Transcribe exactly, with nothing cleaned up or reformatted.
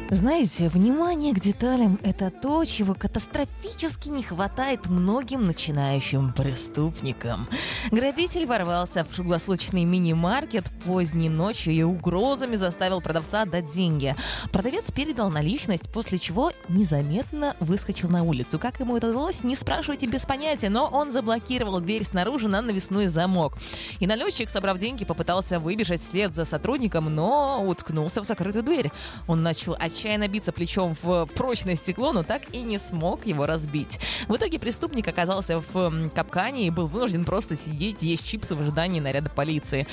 Знаете, внимание к деталям – это то, чего катастрофически не хватает многим начинающим преступникам. Грабитель ворвался в круглосуточный мини-маркет поздней ночью и угрозами заставил продавца отдать деньги. Продавец передал наличность, после чего незаметно выскочил на улицу. Как ему это удалось, не спрашивайте, без понятия, но он заблокировал дверь снаружи на навесной замок. И налетчик, собрав деньги, попытался выбежать вслед за сотрудником, но уткнулся в закрытую дверь. Он начал отчаянно биться плечом в прочное стекло, но так и не смог его разбить. В итоге преступник оказался в капкане и был вынужден просто сидеть, есть чипсы в ожидании наряда полиции.